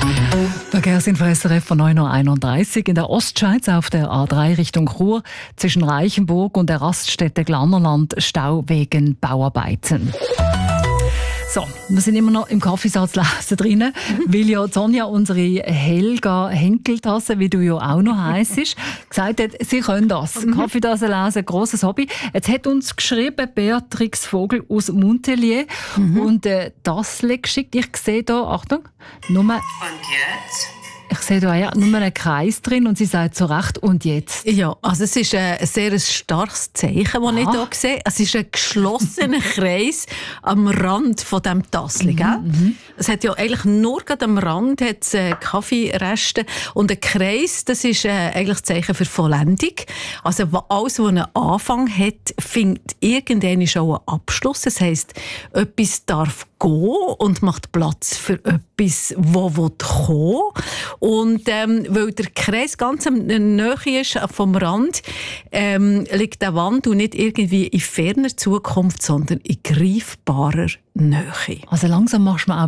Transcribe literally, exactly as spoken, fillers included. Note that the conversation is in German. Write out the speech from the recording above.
Verkehrsinfo S R F von neun Uhr einunddreißig in der Ostschweiz auf der A drei Richtung Chur zwischen Reichenburg und der Raststätte Glannerland Stau wegen Bauarbeiten. So, wir sind immer noch im Kaffeesatz lesen drinnen, weil ja Sonja, unsere Helga Henkeltasse, wie du ja auch noch heisst, gesagt hat, sie können das. Mhm. Kaffeetasse lesen, grosses Hobby. Jetzt hat uns geschrieben Beatrix Vogel aus Montelier mhm. und äh, das geschickt. Ich sehe da, Achtung, nur... Und jetzt? Ich sehe da ja nur einen Kreis drin und sie sagt zu Recht «und jetzt?». Ja, also es ist ein sehr starkes Zeichen, das ich hier sehe. Es ist ein geschlossener Kreis am Rand von diesem Tassel. Mhm, mm-hmm. Es hat ja eigentlich nur gerade am Rand hat's, äh, Kaffeereste. Und ein Kreis, das ist äh, eigentlich das Zeichen für Vollendung. Also alles, was einen Anfang hat, findet irgendwann schon einen Abschluss. Das heisst, etwas darf gehen und macht Platz für etwas, das kommen will. Und ähm, weil der Kreis ganz in der Nähe ist vom Rand, ähm, liegt der Wandel nicht irgendwie in ferner Zukunft, sondern in greifbarer Nähe. Also langsam machst du mir auch